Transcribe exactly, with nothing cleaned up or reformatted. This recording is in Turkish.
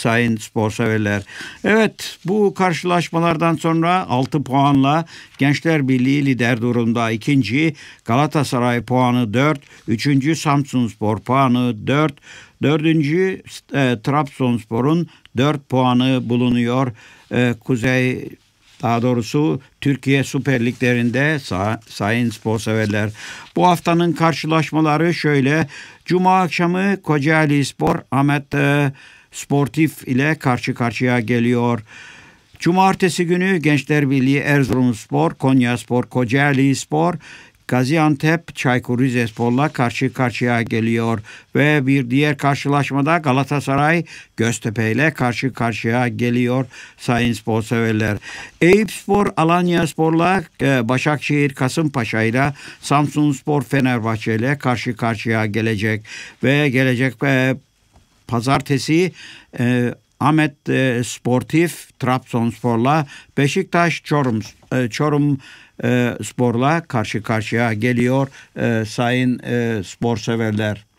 sayın spor severler. Evet, bu karşılaşmalardan sonra altı puanla Gençler Birliği lider durumda. İkinci Galatasaray puanı dört. Üçüncü Samsunspor puanı dört. Dördüncü e, Trabzonspor'un dört puanı bulunuyor. E, Kuzey Daha doğrusu Türkiye Süper Liglerinde say- sayın spor severler. Bu haftanın karşılaşmaları şöyle. Cuma akşamı Kocaelispor Ahmet e, Sportif ile karşı karşıya geliyor. Cumartesi günü Gençler Birliği Erzurumspor, Konyaspor, Kocaelispor, Gaziantep Çaykur Rizespor'la karşı karşıya geliyor ve bir diğer karşılaşmada Galatasaray Göztepe ile karşı karşıya geliyor sayın spor severler. Eyüpspor Alanyaspor'la Başakşehir Kasımpaşa ile Samsunspor Fenerbahçe ile karşı karşıya gelecek ve gelecek e, pazartesi e, Ahmet e, Sportif Trabzonspor'la Beşiktaş Çorum e, Çorum e, Spor'la karşı karşıya geliyor e, sayın e, spor severler.